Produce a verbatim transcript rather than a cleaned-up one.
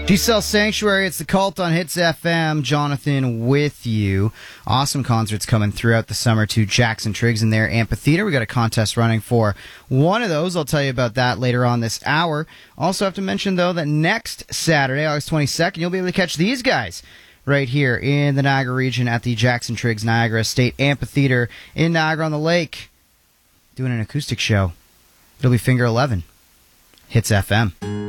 G-Cell Sanctuary, it's the Cult on Hits F M. Jonathan with you. Awesome concerts coming throughout the summer to Jackson Triggs in their amphitheater. We got a contest running for one of those. I'll tell you about that later on this hour. Also have to mention, though, that next Saturday, August twenty-second, you'll be able to catch these guys right here in the Niagara region at the Jackson Triggs Niagara State Amphitheater in Niagara-on-the-Lake, doing an acoustic show. It'll be Finger eleven. Hits F M.